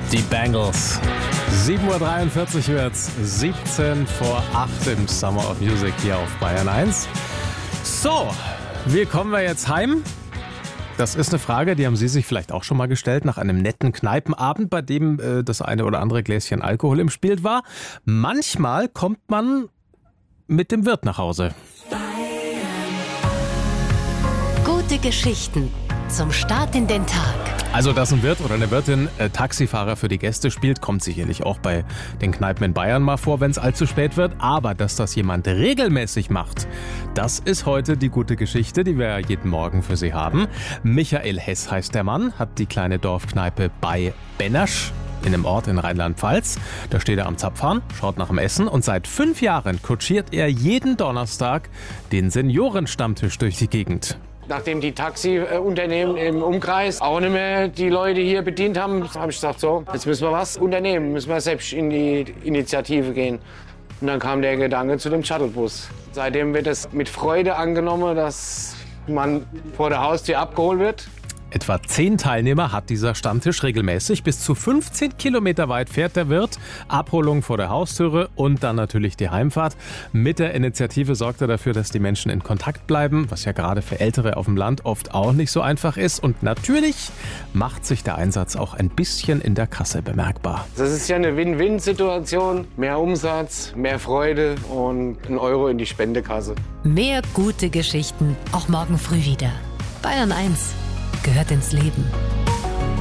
Die Bangles. 7.43 Uhr wird's, 17 vor 8 im Summer of Music hier auf Bayern 1. So, wie kommen wir jetzt heim? Das ist eine Frage, die haben Sie sich vielleicht auch schon mal gestellt, nach einem netten Kneipenabend, bei dem das eine oder andere Gläschen Alkohol im Spiel war. Manchmal kommt man mit dem Wirt nach Hause. Gute Geschichten zum Start in den Tag. Also, dass ein Wirt oder eine Wirtin Taxifahrer für die Gäste spielt, kommt sicherlich auch bei den Kneipen in Bayern mal vor, wenn es allzu spät wird. Aber dass das jemand regelmäßig macht, das ist heute die gute Geschichte, die wir jeden Morgen für Sie haben. Michael Hess heißt der Mann, hat die kleine Dorfkneipe bei Bennersch in einem Ort in Rheinland-Pfalz. Da steht er am Zapfhahn, schaut nach dem Essen und seit 5 Jahren kutschiert er jeden Donnerstag den Seniorenstammtisch durch die Gegend. Nachdem die Taxiunternehmen im Umkreis auch nicht mehr die Leute hier bedient haben, habe ich gesagt, so, jetzt müssen wir was unternehmen, müssen wir selbst in die Initiative gehen. Und dann kam der Gedanke zu dem Shuttlebus. Seitdem wird es mit Freude angenommen, dass man vor der Haustür abgeholt wird. Etwa 10 Teilnehmer hat dieser Stammtisch regelmäßig. Bis zu 15 Kilometer weit fährt der Wirt. Abholung vor der Haustüre und dann natürlich die Heimfahrt. Mit der Initiative sorgt er dafür, dass die Menschen in Kontakt bleiben, was ja gerade für Ältere auf dem Land oft auch nicht so einfach ist. Und natürlich macht sich der Einsatz auch ein bisschen in der Kasse bemerkbar. Das ist ja eine Win-Win-Situation. Mehr Umsatz, mehr Freude und ein Euro in die Spendekasse. Mehr gute Geschichten, auch morgen früh wieder. Bayern 1 gehört ins Leben.